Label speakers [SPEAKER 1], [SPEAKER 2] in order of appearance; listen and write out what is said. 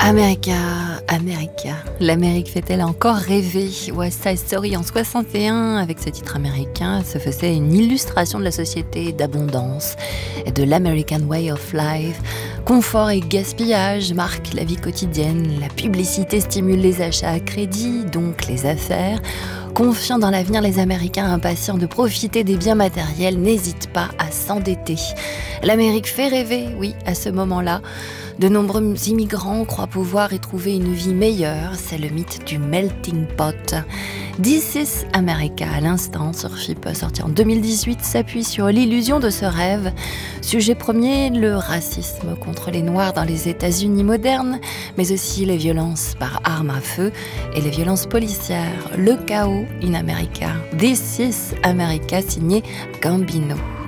[SPEAKER 1] America, America. L'Amérique fait-elle encore rêver? West Side Story en 61, avec ce titre américain, se faisait une illustration de la société d'abondance et de l'American Way of Life. Confort et gaspillage marquent la vie quotidienne. La publicité stimule les achats à crédit, donc les affaires. Confiants dans l'avenir, les Américains impatients de profiter des biens matériels n'hésitent pas à s'endetter. L'Amérique fait rêver, oui, à ce moment-là. De nombreux immigrants croient pouvoir y trouver une vie meilleure. C'est le mythe du melting pot. This is America, à l'instant, sur FIP, sorti en 2018, s'appuie sur l'illusion de ce rêve. Sujet premier, le racisme contre les Noirs dans les États-Unis modernes, mais aussi les violences par armes à feu et les violences policières. Le chaos in America. This is America, signé Gambino.